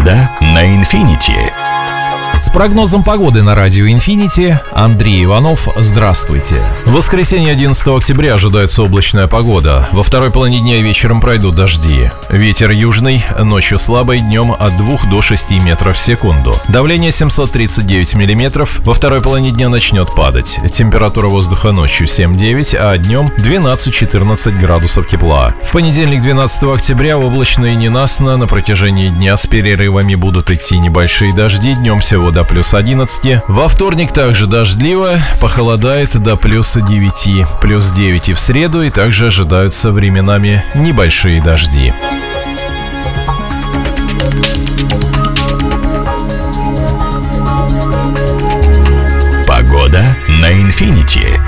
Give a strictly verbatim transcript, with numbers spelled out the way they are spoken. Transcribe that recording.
Погода на Инфинити. С прогнозом погоды на радио Infinity Андрей Иванов. Здравствуйте. В воскресенье одиннадцатого октября ожидается облачная погода. Во второй половине дня и вечером пройдут дожди. Ветер южный, ночью слабый, днем от двух до шести метров в секунду. Давление семьсот тридцать девять миллиметров. Во второй половине дня начнет падать. Температура воздуха ночью семь-девять, а днем двенадцать-четырнадцать градусов тепла. В понедельник двенадцатого октября облачно и ненастно. На протяжении дня с перерывами будут идти небольшие дожди. Днем всего до плюс одиннадцати. Во вторник также дождливо, похолодает до плюс девяти, плюс девять и в среду, и также ожидаются временами небольшие дожди. Погода на Инфинити.